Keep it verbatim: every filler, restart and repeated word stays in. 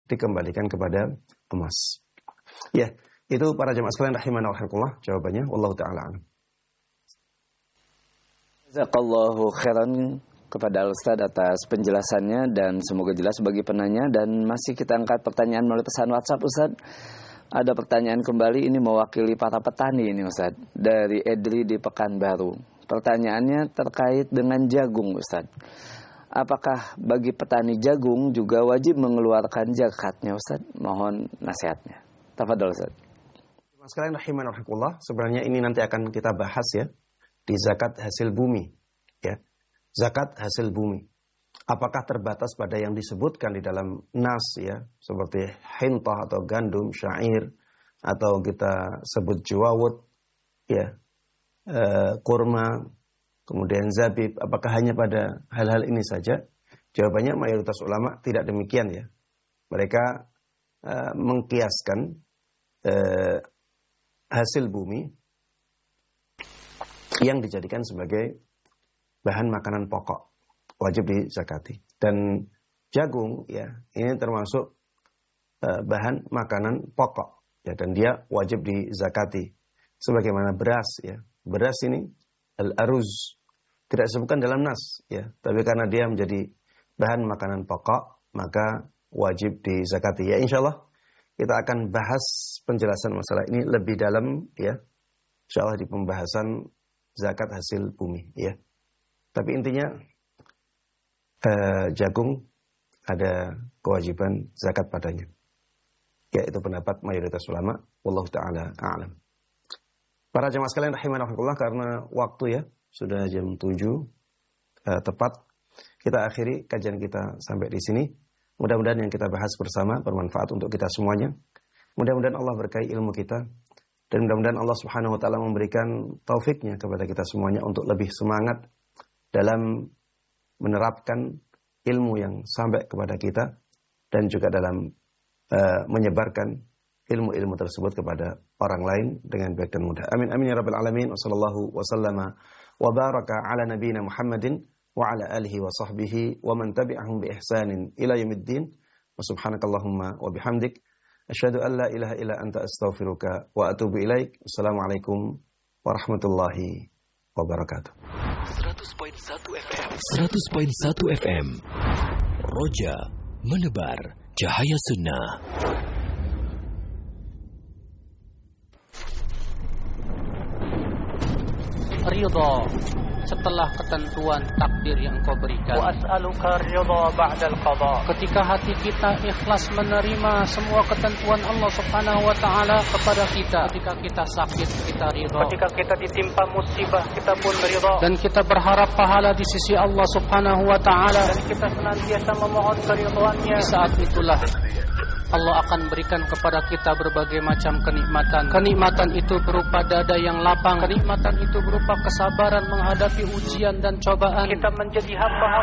dikembalikan kepada emas. Ya, itu para jemaah sekalian rahimana wa rahimakumullah jawabannya. Wallahu taala a'lam. Jazakallahu khairan kepada Al-Ustaz atas penjelasannya dan semoga jelas bagi penanya. Dan masih kita angkat pertanyaan melalui pesan WhatsApp, Ustaz. Ada pertanyaan kembali, ini mewakili para petani ini, Ustaz, dari Edri di Pekanbaru. Pertanyaannya terkait dengan jagung, Ustaz. Apakah bagi petani jagung juga wajib mengeluarkan zakatnya, Ustaz? Mohon nasihatnya. Tafadhol, Ustaz. Mas kalian rahimana rahimakumullah, sebenarnya ini nanti akan kita bahas ya di zakat hasil bumi, ya. Zakat hasil bumi. Apakah terbatas pada yang disebutkan di dalam nas ya, seperti hintah atau gandum, syair, atau kita sebut juwawud, ya, e, kurma, kemudian zabib. Apakah hanya pada hal-hal ini saja? Jawabannya mayoritas ulama tidak demikian ya. Mereka e, mengkiaskan e, hasil bumi yang dijadikan sebagai bahan makanan pokok, wajib dizakati. Dan jagung ya, ini termasuk uh, bahan makanan pokok ya, dan dia wajib dizakati. Sebagaimana beras ya. Beras ini al-aruz tidak disebutkan dalam nas ya, tapi karena dia menjadi bahan makanan pokok, maka wajib dizakati. Ya, insyaallah kita akan bahas penjelasan masalah ini lebih dalam ya, insyaallah di pembahasan zakat hasil bumi ya. Tapi intinya eh, jagung ada kewajiban zakat padanya. Ya, itu pendapat mayoritas ulama. Wallahu taala a'lam. Para jemaah sekalian rahimanahullah, karena waktu ya sudah jam tujuh eh, tepat, kita akhiri kajian kita sampai di sini. Mudah-mudahan yang kita bahas bersama bermanfaat untuk kita semuanya. Mudah-mudahan Allah berkahi ilmu kita, dan mudah-mudahan Allah Subhanahu wa taala memberikan taufiknya kepada kita semuanya untuk lebih semangat dalam menerapkan ilmu yang sampai kepada kita, dan juga dalam uh, menyebarkan ilmu-ilmu tersebut kepada orang lain dengan baik dan mudah. Amin amin ya rabbal alamin. Wassallallahu wasallama wa baraka ala nabiyyina Muhammadin wa ala alihi wa sahbihi wa man tabi'ahum bi ihsanin ila yaumiddin. Wa subhanakallahumma wa bihamdik asyhadu an la ilaha illa anta astaghfiruka wa atubu ilaik. Assalamualaikum warahmatullahi wabarakatuh. seratus koma satu F M seratus koma satu F M Roja menebar cahaya sunnah. Ridha setelah ketentuan takdir yang Engkau berikan. Wa as'aluka ridha ba'dal qada. Ketika hati kita ikhlas menerima semua ketentuan Allah Subhanahu wa taala kepada kita, ketika kita sakit kita ridha, ketika kita ditimpa musibah kita pun ridha, dan kita berharap pahala di sisi Allah Subhanahu wa taala, dan kita senantiasa memohon keridhaannya. Di saat itulah Allah akan berikan kepada kita berbagai macam kenikmatan. Kenikmatan itu berupa dada yang lapang. Kenikmatan itu berupa kesabaran menghadapi ujian dan cobaan. Kita menjadi hamba